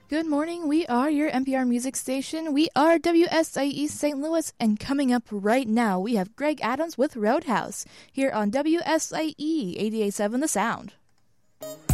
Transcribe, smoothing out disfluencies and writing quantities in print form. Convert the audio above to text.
Good morning. We are your NPR music station. We are WSIE St. Louis, and coming up right now, we have Greg Adams with Roadhouse here on WSIE 88.7 The Sound.